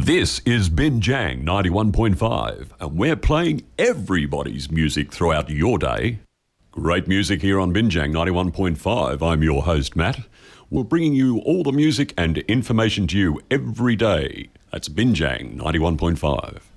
This is Binjang 91.5, and we're playing everybody's music throughout your day. Great music here on Binjang 91.5. I'm your host, Matt. We're bringing you all the music and information to you every day. That's Binjang 91.5.